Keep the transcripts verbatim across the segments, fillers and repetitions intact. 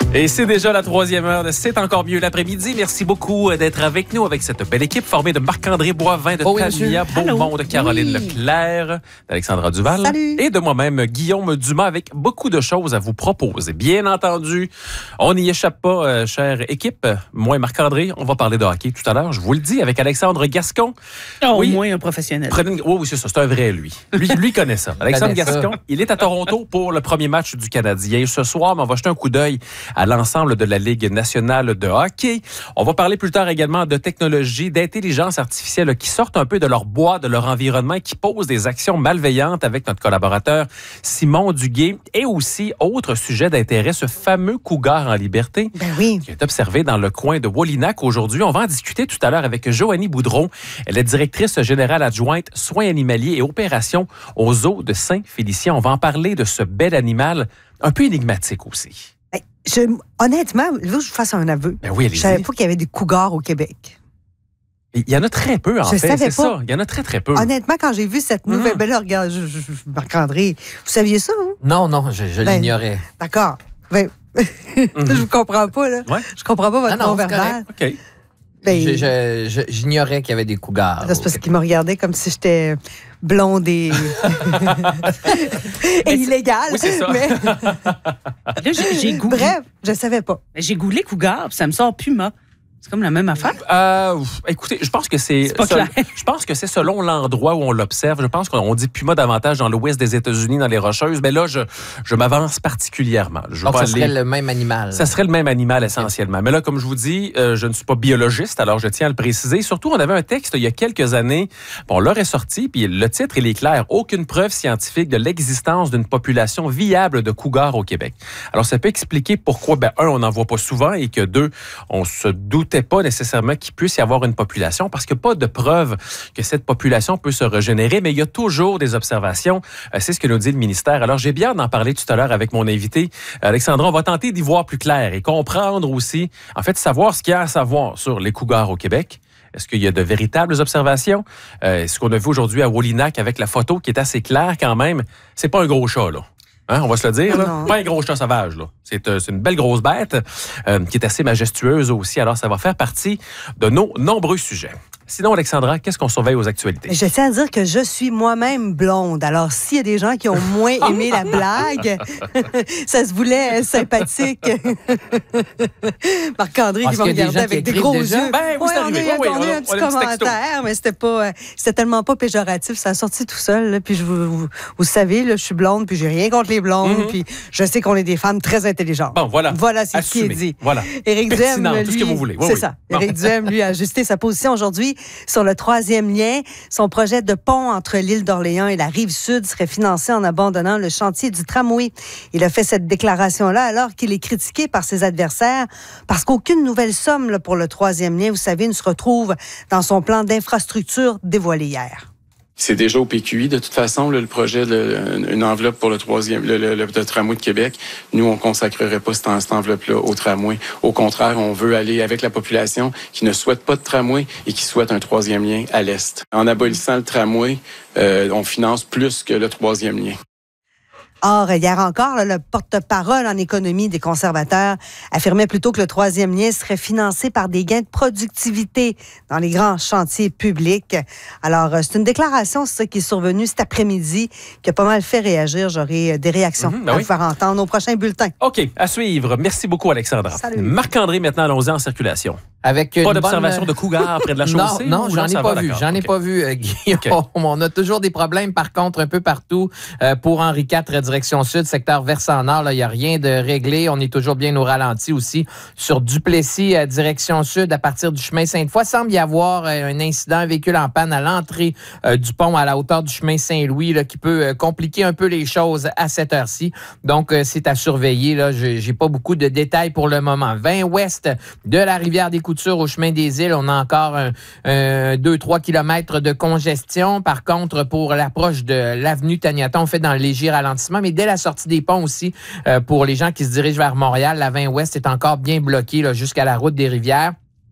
Et c'est déjà la troisième heure de C'est encore mieux l'après-midi. Merci beaucoup d'être avec nous avec cette belle équipe formée de Marc-André Boivin, de oh oui, Tania Beaumont, de Caroline oui. Leclerc, d'Alexandra Duval. Salut. Et de moi-même, Guillaume Dumas, avec beaucoup de choses à vous proposer. Bien entendu, on n'y échappe pas, euh, chère équipe. Moi et Marc-André, on va parler de hockey tout à l'heure. Je vous le dis, avec Alexandre Gascon. Oh, oui, au moins un professionnel. Prenez une... oh, oui, c'est ça, c'est un vrai, lui. Lui, lui connaît ça. Alexandre connaît Gascon, ça. il est à Toronto pour le premier match du Canadien. Ce soir, on va jeter un coup d'œil à l'ensemble de la Ligue nationale de hockey. On va parler plus tard également de technologie, d'intelligence artificielle qui sortent un peu de leur bois, de leur environnement, qui posent des actions malveillantes avec notre collaborateur Simon Duguay. Et aussi, autre sujet d'intérêt, ce fameux cougar en liberté Ben oui. qui est observé dans le coin de Wallinac aujourd'hui. On va en discuter tout à l'heure avec Joanie Boudreau. Elle est directrice générale adjointe soins animaliers et opérations au zoo de Saint-Félicien. On va en parler de ce bel animal un peu énigmatique aussi. Ben, je, honnêtement, là, je vous fasse un aveu. Ben oui, Je savais allez-y. pas qu'il y avait des cougars au Québec. Il y en a très peu, en Je fait. savais C'est pas. ça. Il y en a très, très peu. Honnêtement, quand j'ai vu cette nouvelle, Mhm. ben là, regarde, je, je- je- Marc-André, vous saviez ça, vous? Non, non, je, je Ben, l'ignorais. D'accord. Ben, je vous comprends pas, là. Ouais. Je comprends pas votre Ah non, c'est non-verbal. OK. Ben, Je- je- je- J'ignorais qu'il y avait des cougars. là, c'est parce qu'il me regardait comme si j'étais blonde et, et illégale. Oui, c'est ça. Mais, Là, j'ai, j'ai googlé. bref, je savais pas. J'ai googlé cougar, puis ça me sort puma. C'est comme la même affaire. Euh, écoutez, je pense que c'est, C'est pas sel- clair. je pense que c'est selon l'endroit où on l'observe. Je pense qu'on dit puma davantage dans l'ouest des États-Unis, dans les Rocheuses. Mais là, je, je m'avance particulièrement. Je Donc, vais ça aller- serait le même animal. Ça serait le même animal essentiellement. Mais là, comme je vous dis, euh, je ne suis pas biologiste, alors je tiens à le préciser. Surtout, on avait un texte il y a quelques années, bon, on l'a ressorti, puis le titre, il est clair. Aucune preuve scientifique de l'existence d'une population viable de cougars au Québec. Alors, ça peut expliquer pourquoi, ben, un, on n'en voit pas souvent, et que deux, on se doutait pas nécessairement qu'il puisse y avoir une population, parce qu'il n'y a pas de preuve que cette population peut se régénérer, mais il y a toujours des observations. Euh, c'est ce que nous dit le ministère. Alors, j'ai bien d'en parler tout à l'heure avec mon invité, Alexandra. On va tenter d'y voir plus clair et comprendre aussi, en fait, savoir ce qu'il y a à savoir sur les cougars au Québec. Est-ce qu'il y a de véritables observations? Euh, ce qu'on a vu aujourd'hui à Wallinac avec la photo qui est assez claire quand même, c'est pas un gros chat, là. Hein, on va se le dire, là. Non. Pas un gros chat sauvage, là. C'est, euh, c'est une belle grosse bête euh, qui est assez majestueuse aussi. Alors, ça va faire partie de nos nombreux sujets. Sinon, Alexandra, qu'est-ce qu'on surveille aux actualités? Je tiens à dire que je suis moi-même blonde. Alors, s'il y a des gens qui ont moins aimé la blague, ça se voulait sympathique. Marc-André Ah, qui est-ce m'a qu'il y a des regardé gens qui avec des écrivent gros déjà? yeux. Ben oui, c'est Ouais, on arrivé. a eu Oui, oui, on a eu on a- un on a petit un petit texto. commentaire, mais c'était pas, euh, c'était tellement pas péjoratif. Ça a sorti tout seul. Là. Puis je vous, vous, vous savez, là, je suis blonde, puis j'ai rien contre les blondes. Mhm. Puis je sais qu'on est des femmes très intelligentes. Bon, voilà. Voilà, c'est ce qui est Assumé. dit. Voilà. Éric Duhem, Pertinent, lui, tout ce que vous voulez. Oui, c'est oui. ça. Bon. Éric Duhem, lui, a ajusté sa position aujourd'hui sur le troisième lien. Son projet de pont entre l'île d'Orléans et la rive sud serait financé en abandonnant le chantier du tramway. Il a fait cette déclaration-là alors qu'il est critiqué par ses adversaires parce qu'aucune nouvelle somme là, pour le troisième lien, vous savez, ne se retrouve dans son plan d'infrastructure dévoilé hier. C'est déjà au P Q I, de toute façon, là, le projet, le, une enveloppe pour le troisième, le, le, le, le tramway de Québec. Nous, on consacrerait pas cette, cette enveloppe-là au tramway. Au contraire, on veut aller avec la population qui ne souhaite pas de tramway et qui souhaite un troisième lien à l'est. En abolissant le tramway, euh, on finance plus que le troisième lien. Or, hier encore, là, le porte-parole en économie des conservateurs affirmait plutôt que le troisième lien serait financé par des gains de productivité dans les grands chantiers publics. Alors, euh, c'est une déclaration, c'est ça, qui est survenue cet après-midi, qui a pas mal fait réagir. J'aurai euh, des réactions Mhm, ben à oui. vous faire entendre au prochain bulletin. OK, à suivre. Merci beaucoup, Alexandra. Salut. Marc-André, maintenant, allons-y en circulation. Avec Pas une d'observation bonne... de cougars près de la chaussée? Non, non, ou j'en ai ça pas va, vu. d'accord? J'en ai OK. pas vu, euh, Guillaume. OK. On a toujours des problèmes, par contre, un peu partout. Euh, pour Henri quatre, direction sud, secteur Versant-Nord, il n'y a rien de réglé. On est toujours bien au ralenti aussi. Sur Duplessis, euh, direction sud, à partir du chemin Sainte-Foy, semble y avoir euh, un incident, un véhicule en panne à l'entrée euh, du pont à la hauteur du chemin Saint-Louis, là, qui peut euh, compliquer un peu les choses à cette heure-ci. Donc, euh, c'est à surveiller. Là. J'ai, j'ai pas beaucoup de détails pour le moment. vingt ouest de la rivière des Coutures au chemin des Îles, on a encore un, un deux à trois kilomètres de congestion. Par contre, pour l'approche de l'avenue Taniata, on fait dans le léger ralentissement, mais dès la sortie des ponts aussi, euh, pour les gens qui se dirigent vers Montréal, la vingt ouest est encore bien bloquée là, jusqu'à la route des Rivières.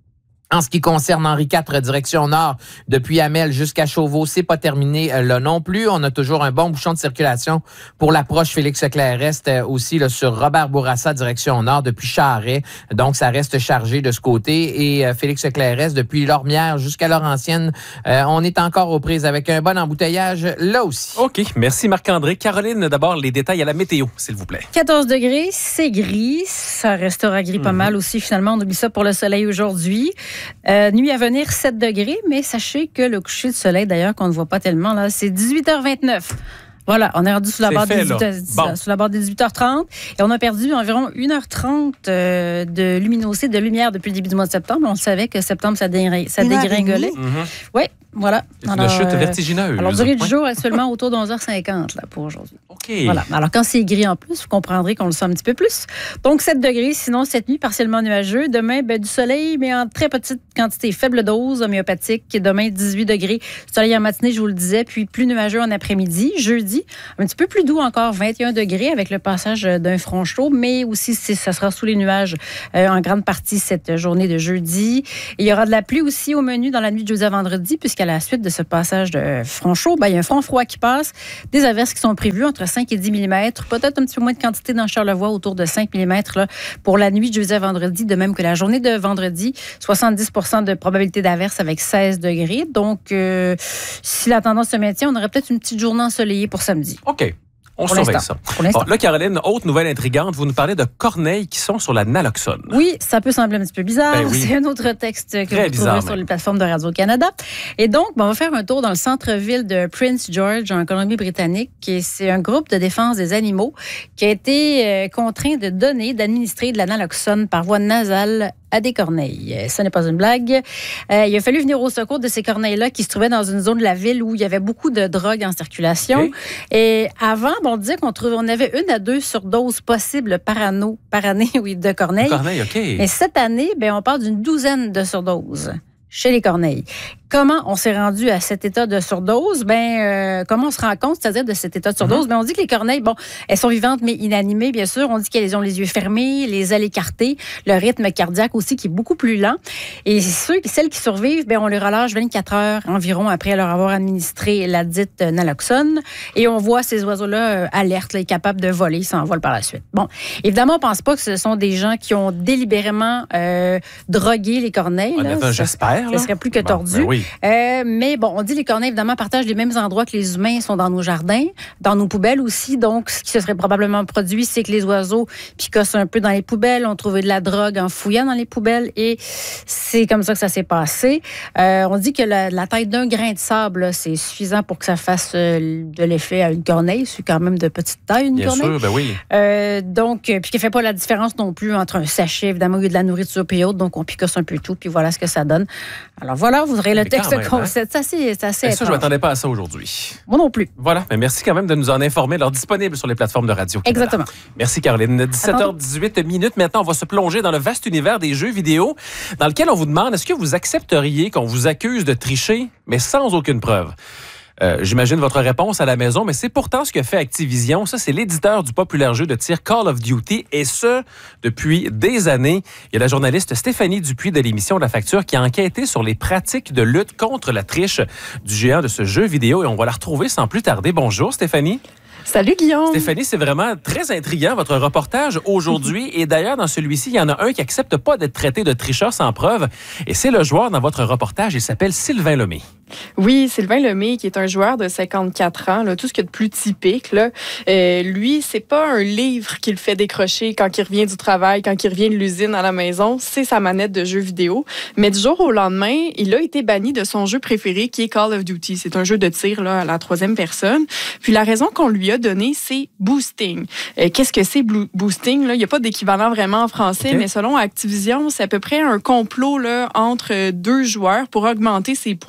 En ce qui concerne Henri quatre, direction nord, depuis Hamel jusqu'à Chauveau, c'est pas terminé euh, là non plus. On a toujours un bon bouchon de circulation pour l'approche Félix-Leclerc-Est euh, aussi là, sur Robert Bourassa, direction nord, depuis Charest. Donc, ça reste chargé de ce côté. Et euh, Félix-Leclerc-Est, depuis Lormière jusqu'à Laurentienne, euh, on est encore aux prises avec un bon embouteillage là aussi. OK. Merci Marc-André. Caroline, d'abord, les détails à la météo, s'il vous plaît. quatorze degrés, c'est gris. Ça restera gris pas mal aussi, finalement. On oublie ça pour le soleil aujourd'hui. Euh, nuit à venir, sept degrés, mais sachez que le coucher de soleil, d'ailleurs, qu'on ne voit pas tellement, là, c'est dix-huit heures vingt-neuf. Voilà, on est rendu sous la, barre fait, des dix-huit, bon. sous la barre des dix-huit heures trente et on a perdu environ une heure trente euh, de luminosité, de lumière depuis le début du mois de septembre. On savait que septembre, ça, dégring- ça dégringolait. Mm-hmm. Oui, voilà. C'est alors, une chute euh, vertigineuse. Alors, durée du ouais. jour est seulement autour de onze heures cinquante là, pour aujourd'hui. OK. Voilà. Alors, quand c'est gris en plus, vous comprendrez qu'on le sent un petit peu plus. Donc, sept degrés. Sinon, cette nuit, partiellement nuageux. Demain, ben, du soleil, mais en très petite quantité. Faible dose homéopathique. Demain, dix-huit degrés. Soleil en matinée, je vous le disais. Puis, plus nuageux en après-midi. Jeudi, un petit peu plus doux encore. vingt et un degrés avec le passage d'un front chaud. Mais aussi, ça sera sous les nuages euh, en grande partie cette journée de jeudi. Et il y aura de la pluie aussi au menu dans la nuit de jeudi à vendredi, puisqu'à la suite de ce passage de front chaud, ben, il y a un front froid qui passe. Des averses qui sont prévues entre cinq et dix millimètres. Peut-être un petit peu moins de quantité dans Charlevoix, autour de cinq millimètres là, pour la nuit de jeudi à vendredi, de même que la journée de vendredi. soixante-dix pour cent de probabilité d'averse avec seize degrés. Donc, euh, si la tendance se maintient, on aurait peut-être une petite journée ensoleillée pour samedi. OK. On Pour surveille l'instant. ça. Pour l'instant. Bon, là, Caroline, autre nouvelle intrigante, vous nous parlez de corneilles qui sont sur la naloxone. Oui, ça peut sembler un petit peu bizarre. Ben oui. C'est un autre texte que Très vous bizarre, trouverez sur même. les plateformes de Radio-Canada. Et donc, ben, on va faire un tour dans le centre-ville de Prince George, en Colombie-Britannique. Et c'est un groupe de défense des animaux qui a été euh, contraint de donner, d'administrer de la naloxone par voie nasale à des corneilles. Ce n'est pas une blague. Euh, il a fallu venir au secours de ces corneilles-là qui se trouvaient dans une zone de la ville où il y avait beaucoup de drogue en circulation. Okay. Et avant, bon, on disait qu'on trouvait, on avait une à deux surdoses possibles par, anneau, par année oui, de corneilles. Corneille, OK. Et cette année, ben, on parle d'une douzaine de surdoses chez les corneilles. Comment on s'est rendu à cet état de surdose? Ben, euh, comment on se rend compte, c'est-à-dire de cet état de surdose? Mm-hmm. Ben, on dit que les corneilles, bon, elles sont vivantes mais inanimées, bien sûr. On dit qu'elles ont les yeux fermés, les ailes écartées, le rythme cardiaque aussi qui est beaucoup plus lent. Et ceux, celles qui survivent, ben, on les relâche vingt-quatre heures environ après leur avoir administré la dite naloxone. Et on voit ces oiseaux-là euh, alertes, là, capables de voler, ils s'envolent par la suite. Bon, évidemment, on pense pas que ce sont des gens qui ont délibérément euh, drogué les corneilles. Ah, là. ben, j'espère. Ça serait plus que bon, tordu. Ben oui. Euh, mais bon, on dit que les corneilles, évidemment, partagent les mêmes endroits que les humains. Ils sont dans nos jardins, dans nos poubelles aussi. Donc, ce qui se serait probablement produit, c'est que les oiseaux picossent un peu dans les poubelles, ont trouvé de la drogue en fouillant dans les poubelles et c'est comme ça que ça s'est passé. Euh, on dit que la, la taille d'un grain de sable, là, c'est suffisant pour que ça fasse euh, de l'effet à une corneille. C'est quand même de petite taille, une Bien corneille. sûr, ben oui. Euh, donc, puis qui ne fait pas la différence non plus entre un sachet, évidemment, il y a de la nourriture et autres. Donc, on picosse un peu tout, puis voilà ce que ça donne. Alors voilà, vous aurez le Mais texte. quand même, hein? C'est assez, c'est assez Et ça, je ne étrange. m'attendais pas à ça aujourd'hui. Moi non plus. Voilà. Mais merci quand même de nous en informer. Alors, disponible sur les plateformes de Radio Canada. Exactement. Merci, Caroline. dix-sept heures dix-huit minutes. Maintenant, on va se plonger dans le vaste univers des jeux vidéo dans lequel on vous demande, est-ce que vous accepteriez qu'on vous accuse de tricher, mais sans aucune preuve? Euh, j'imagine votre réponse à la maison, mais c'est pourtant ce que fait Activision. Ça, c'est l'éditeur du populaire jeu de tir Call of Duty, et ce, depuis des années. Il y a la journaliste Stéphanie Dupuis de l'émission La Facture qui a enquêté sur les pratiques de lutte contre la triche du géant de ce jeu vidéo, et on va la retrouver sans plus tarder. Bonjour, Stéphanie. Salut Guillaume. Stéphanie, c'est vraiment très intriguant votre reportage aujourd'hui. Et d'ailleurs, dans celui-ci, il y en a un qui accepte pas d'être traité de tricheur sans preuve. Et c'est le joueur dans votre reportage. Il s'appelle Sylvain Lemay. Oui, Sylvain Lemay, qui est un joueur de cinquante-quatre ans, là, tout ce qu'il y a de plus typique. Là. Euh, lui, c'est pas un livre qu'il fait décrocher quand il revient du travail, quand il revient de l'usine à la maison. C'est sa manette de jeu vidéo. Mais du jour au lendemain, il a été banni de son jeu préféré, qui est Call of Duty. C'est un jeu de tir là, à la troisième personne. Puis la raison qu'on lui a donnée, c'est boosting. Euh, qu'est-ce que c'est boosting? Là? Il n'y a pas d'équivalent vraiment en français, okay. Mais selon Activision, c'est à peu près un complot là, entre deux joueurs pour augmenter ses points.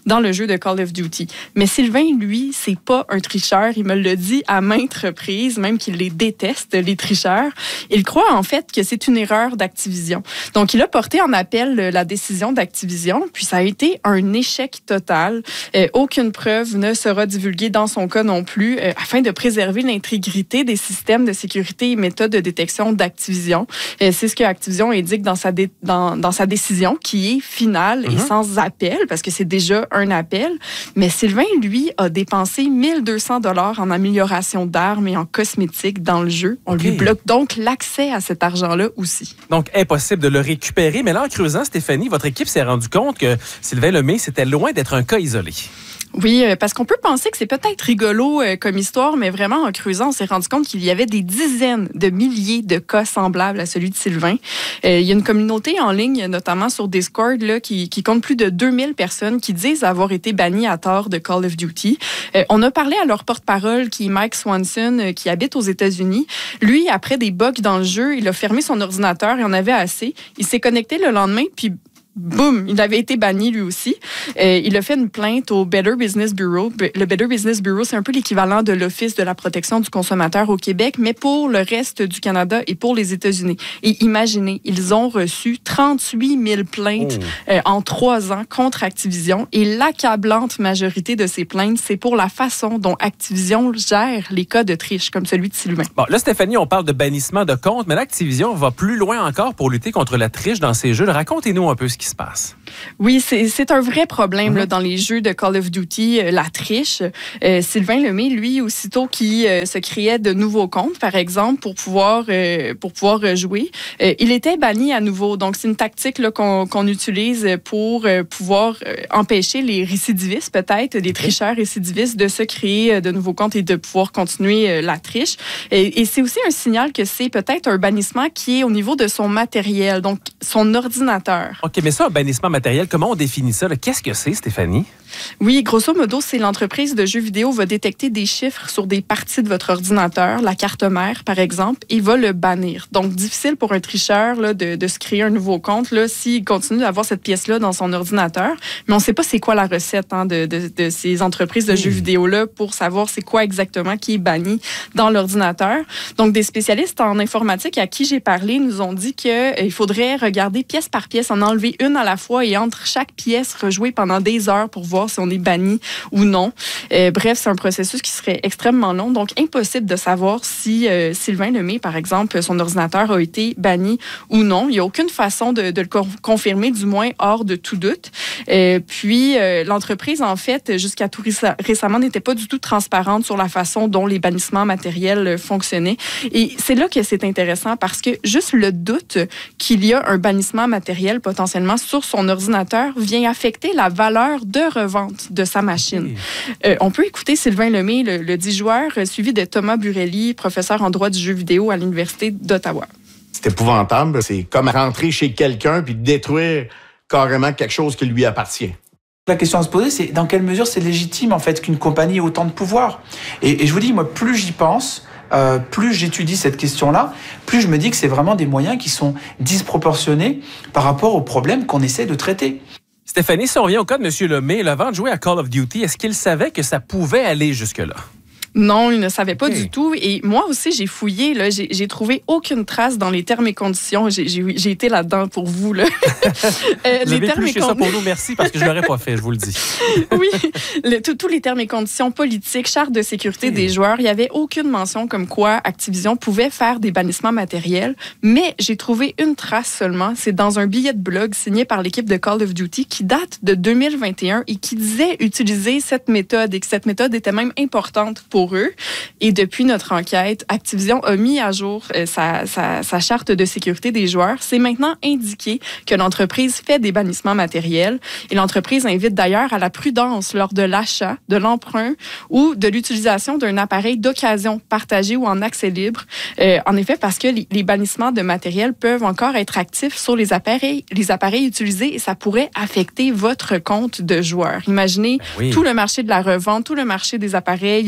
dans le jeu de Call of Duty. Mais Sylvain, lui, c'est pas un tricheur. Il me le dit à maintes reprises, même qu'il les déteste, les tricheurs. Il croit en fait que c'est une erreur d'Activision. Donc, il a porté en appel la décision d'Activision, puis ça a été un échec total. Euh, aucune preuve ne sera divulguée dans son cas non plus, euh, afin de préserver l'intégrité des systèmes de sécurité et méthodes de détection d'Activision. Euh, c'est ce que Activision indique dans sa, dé- dans, dans sa décision, qui est finale mm-hmm. et sans appel, parce que c'est déjà un appel. Mais Sylvain, lui, a dépensé mille deux cents dollars en amélioration d'armes et en cosmétiques dans le jeu. On okay. lui bloque donc l'accès à cet argent-là aussi. Donc, impossible de le récupérer. Mais là, en creusant, Stéphanie, votre équipe s'est rendu compte que Sylvain Lemay, c'était loin d'être un cas isolé. Oui, parce qu'on peut penser que c'est peut-être rigolo euh, comme histoire, mais vraiment, en creusant, on s'est rendu compte qu'il y avait des dizaines de milliers de cas semblables à celui de Sylvain. Euh, il y a une communauté en ligne, notamment sur Discord, là, qui, qui compte plus de deux mille personnes qui disent avoir été bannies à tort de Call of Duty. Euh, on a parlé à leur porte-parole, qui est Mike Swanson, euh, qui habite aux États-Unis. Lui, après des bugs dans le jeu, il a fermé son ordinateur, il en avait assez. Il s'est connecté le lendemain, puis boum, il avait été banni lui aussi. Euh, il a fait une plainte au Better Business Bureau. Le Better Business Bureau, c'est un peu l'équivalent de l'Office de la protection du consommateur au Québec, mais pour le reste du Canada et pour les États-Unis. Et imaginez, ils ont reçu trente-huit mille plaintes oh. euh, en trois ans contre Activision. Et l'accablante majorité de ces plaintes, c'est pour la façon dont Activision gère les cas de triche, comme celui de Sylvain. Bon, là, Stéphanie, on parle de bannissement de comptes, mais là, Activision va plus loin encore pour lutter contre la triche dans ces jeux. Racontez-nous un peu ce qui se passe. Oui, c'est, c'est un vrai problème mm-hmm. là, dans les jeux de Call of Duty, euh, la triche. Euh, Sylvain Lemay, lui, aussitôt qu'il euh, se créait de nouveaux comptes, par exemple, pour pouvoir, euh, pour pouvoir jouer, euh, il était banni à nouveau. Donc, c'est une tactique là, qu'on, qu'on utilise pour euh, pouvoir euh, empêcher les récidivistes, peut-être, les tricheurs récidivistes, de se créer euh, de nouveaux comptes et de pouvoir continuer euh, la triche. Et, et c'est aussi un signal que c'est peut-être un bannissement qui est au niveau de son matériel, donc son ordinateur. OK, mais ça, un bannissement matériel, comment on définit ça? Là? Qu'est-ce que c'est, Stéphanie? Oui, grosso modo, c'est l'entreprise de jeux vidéo va détecter des chiffres sur des parties de votre ordinateur, la carte mère, par exemple, et va le bannir. Donc, difficile pour un tricheur là, de, de se créer un nouveau compte là, s'il continue d'avoir cette pièce-là dans son ordinateur. Mais on ne sait pas c'est quoi la recette hein, de, de, de ces entreprises de mmh. jeux vidéo-là pour savoir c'est quoi exactement qui est banni dans l'ordinateur. Donc, des spécialistes en informatique à qui j'ai parlé nous ont dit qu'il euh, faudrait regarder pièce par pièce, en enlever une à la fois et entre chaque pièce, rejouer pendant des heures pour voir si on est banni ou non. Euh, bref, c'est un processus qui serait extrêmement long, donc impossible de savoir si euh, Sylvain Lemay, par exemple, son ordinateur a été banni ou non. Il n'y a aucune façon de, de le confirmer, du moins hors de tout doute. Euh, puis, euh, l'entreprise, en fait, jusqu'à tout récemment, n'était pas du tout transparente sur la façon dont les bannissements matériels fonctionnaient. Et c'est là que c'est intéressant parce que juste le doute qu'il y a un bannissement matériel potentiellement sur son ordinateur vient affecter la valeur de revente de sa machine. Oui. Euh, on peut écouter Sylvain Lemay, le, le dit joueur, suivi de Thomas Burelli, professeur en droit du jeu vidéo à l'Université d'Ottawa. C'est épouvantable. C'est comme rentrer chez quelqu'un puis détruire carrément quelque chose qui lui appartient. La question à se poser, c'est dans quelle mesure c'est légitime en fait qu'une compagnie ait autant de pouvoir. Et, et je vous dis, moi, plus j'y pense, euh, plus j'étudie cette question-là, plus je me dis que c'est vraiment des moyens qui sont disproportionnés par rapport aux problèmes qu'on essaie de traiter. Stéphanie, si on revient au cas de M. Lemay, avant de jouer à Call of Duty, est-ce qu'il savait que ça pouvait aller jusque-là? Non, il ne savait pas okay. du tout. Et moi aussi, j'ai fouillé. Là, j'ai, j'ai trouvé aucune trace dans les termes et conditions. J'ai, j'ai, j'ai été là-dedans pour vous. Là. euh, vous les avez épluché con... ça pour nous, merci, parce que je ne l'aurais pas fait, je vous le dis. Oui, le, tout, tous les termes et conditions politiques, charte de sécurité okay. des joueurs, il n'y avait aucune mention comme quoi Activision pouvait faire des bannissements matériels. Mais j'ai trouvé une trace seulement. C'est dans un billet de blog signé par l'équipe de Call of Duty qui date de deux mille vingt et un et qui disait utiliser cette méthode et que cette méthode était même importante pour eux. Et depuis notre enquête, Activision a mis à jour euh, sa, sa, sa charte de sécurité des joueurs. C'est maintenant indiqué que l'entreprise fait des bannissements matériels et l'entreprise invite d'ailleurs à la prudence lors de l'achat, de l'emprunt ou de l'utilisation d'un appareil d'occasion partagé ou en accès libre. Euh, en effet, parce que les, les bannissements de matériel peuvent encore être actifs sur les appareils, les appareils utilisés et ça pourrait affecter votre compte de joueur. Imaginez ben oui. tout le marché de la revente, tout le marché des appareils qui sont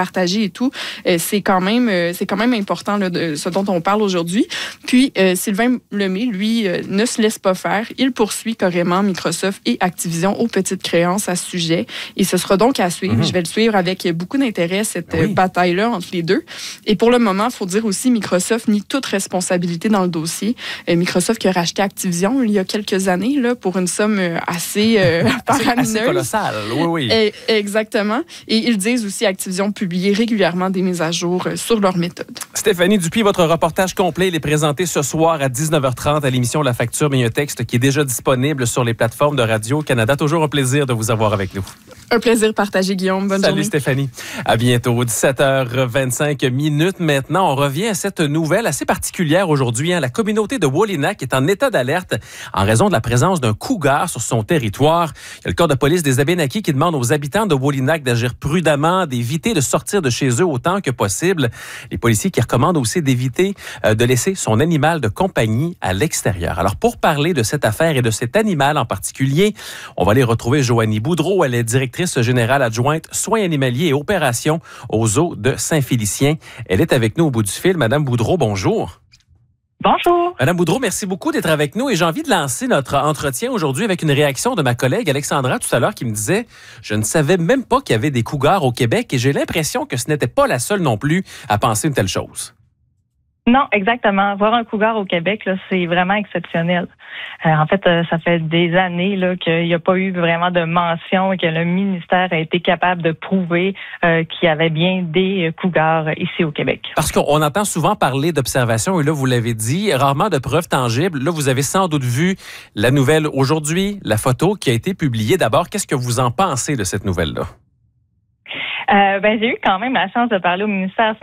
partagé et tout. Euh, c'est quand même, euh, c'est quand même important là, de ce dont on parle aujourd'hui. Puis euh, Sylvain Lemay, lui, euh, ne se laisse pas faire. Il poursuit carrément Microsoft et Activision aux petites créances à ce sujet. Et ce sera donc à suivre. Mm-hmm. Je vais le suivre avec beaucoup d'intérêt, cette oui. bataille-là entre les deux. Et pour le moment, il faut dire aussi, Microsoft nie toute responsabilité dans le dossier. Euh, Microsoft qui a racheté Activision il y a quelques années là, pour une somme assez euh, faramineuse. Assez colossale, oui, oui. Et, exactement. Et ils disent aussi, Activision publier régulièrement des mises à jour euh, sur leur méthode. Stéphanie Dupuis, votre reportage complet, il est présenté ce soir à dix-neuf heures trente à l'émission La Facture, mais il y a un texte qui est déjà disponible sur les plateformes de Radio-Canada. Toujours un plaisir de vous avoir avec nous. Un plaisir partagé, Guillaume. Bonne Salut journée. Stéphanie. À bientôt. dix-sept heures vingt-cinq minutes maintenant. On revient à cette nouvelle assez particulière aujourd'hui. Hein. La communauté de Wolinak est en état d'alerte en raison de la présence d'un cougar sur son territoire. Il y a le corps de police des Abénaquis qui demande aux habitants de Wolinak d'agir prudemment, d'éviter de sortir de chez eux autant que possible. Les policiers qui recommandent aussi d'éviter euh, de laisser son animal de compagnie à l'extérieur. Alors, pour parler de cette affaire et de cet animal en particulier, on va aller retrouver Joanie Boudreau. Elle est directrice générale adjointe soins animaliers et opérations au zoo de Saint-Félicien. Elle est avec nous au bout du fil. Madame Boudreau, bonjour. Bonjour. Madame Boudreau, merci beaucoup d'être avec nous et j'ai envie de lancer notre entretien aujourd'hui avec une réaction de ma collègue Alexandra tout à l'heure qui me disait « Je ne savais même pas qu'il y avait des cougars au Québec et j'ai l'impression que ce n'était pas la seule non plus à penser une telle chose. » Non, exactement. Voir un cougar au Québec, là, c'est vraiment exceptionnel. Euh, en fait, euh, ça fait des années là, qu'il n'y a pas eu vraiment de mention et que le ministère a été capable de prouver euh, qu'il y avait bien des cougars ici au Québec. Parce qu'on entend souvent parler d'observation et là, vous l'avez dit, rarement de preuves tangibles. Là, vous avez sans doute vu la nouvelle aujourd'hui, la photo qui a été publiée. D'abord, qu'est-ce que vous en pensez de cette nouvelle-là? Euh, ben, j'ai eu quand même la chance de parler au ministère ce